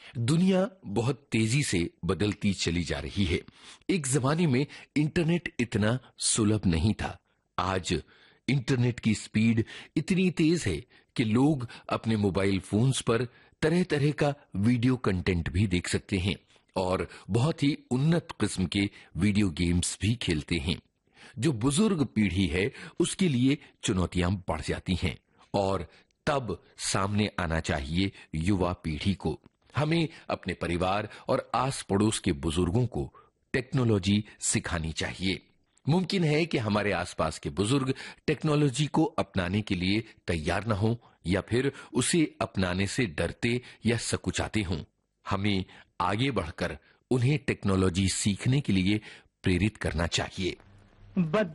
दुनिया बहुत तेजी से बदलती चली जा रही है। एक जमाने में इंटरनेट इतना सुलभ नहीं था। आज इंटरनेट की स्पीड इतनी तेज है कि लोग अपने मोबाइल फोन्स पर तरह तरह का वीडियो कंटेंट भी देख सकते हैं और बहुत ही उन्नत किस्म के वीडियो गेम्स भी खेलते हैं। जो बुजुर्ग पीढ़ी है उसके लिए चुनौतियां बढ़ जाती हैं और तब सामने आना चाहिए युवा पीढ़ी को। हमें अपने परिवार और आस पड़ोस के बुजुर्गों को टेक्नोलॉजी सिखानी चाहिए। मुमकिन है कि हमारे आसपास के बुजुर्ग टेक्नोलॉजी को अपनाने के लिए तैयार न हों या फिर उसे अपनाने से डरते या सकुचाते हों। हमें आगे बढ़कर उन्हें टेक्नोलॉजी सीखने के लिए प्रेरित करना चाहिए।